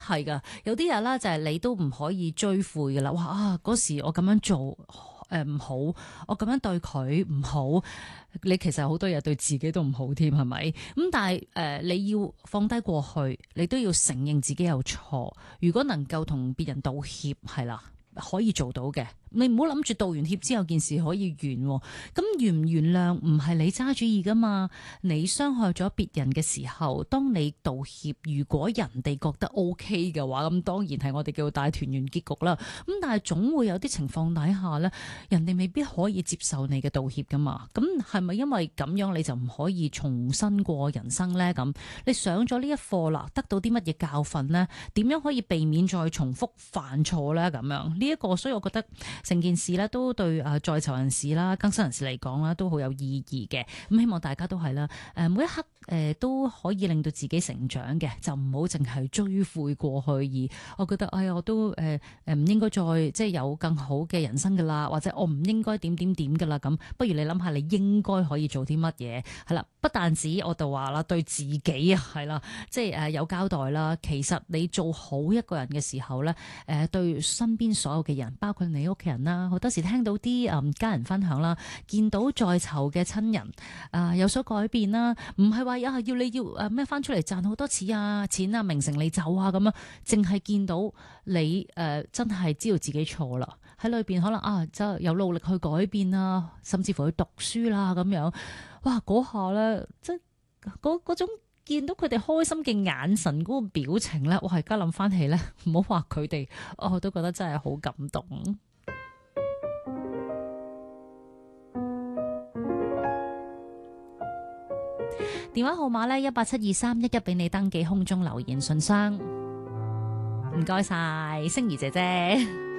係噶，有啲人啦就係你都唔可以追悔噶啦。哇啊，嗰時我咁樣做唔好，我咁樣對佢唔好，你其實好多嘢對自己都唔好添，係咪？咁但係你要放低過去，你都要承認自己有錯。如果能夠同別人道歉，係啦，可以做到嘅。你唔好諗住道完歉之後件事可以完喎，咁原唔原諒唔係你揸主意噶嘛？你傷害咗別人嘅時候，當你道歉，如果人哋覺得 OK 嘅話，咁當然係我哋叫大團圓結局啦。咁但係總會有啲情況底下呢，人哋未必可以接受你嘅道歉噶嘛。咁係咪因為咁樣你就唔可以重新過人生呢？咁你上咗呢一課啦，得到啲乜嘢教訓呢？點樣可以避免再重複犯錯呢？咁樣呢一個，所以我覺得成件事咧都對在囚人士啦、更生人士嚟講啦，都好有意義嘅。咁希望大家都係啦，每一刻都可以令到自己成長嘅，就唔好淨係追悔過去。而我覺得，哎呀，我都唔應該再即係有更好嘅人生噶啦，或者我唔應該點點點噶啦。咁不如你諗下，你應該可以做啲乜嘢？係啦，不但止我就話啦，對自己啊，係啦，即係有交代啦。其實你做好一個人嘅時候咧，對身邊所有嘅人，包括你屋企人啦，好多時聽到啲家人分享啦，見到在囚嘅親人有所改變啦，唔係話要你要咩翻出嚟賺好多錢啊、名成利就啊咁樣，淨係見到你真係知道自己錯啦，喺裏邊可能就有努力去改變啦，甚至乎去讀書啦咁樣，哇嗰下咧，即係嗰種見到佢哋開心嘅眼神嗰個表情咧，我而家諗翻起咧，唔好話佢哋，我都覺得真係好感動。電話號碼咧1872311，俾你登記空中留言信箱。唔該晒，星兒姐姐。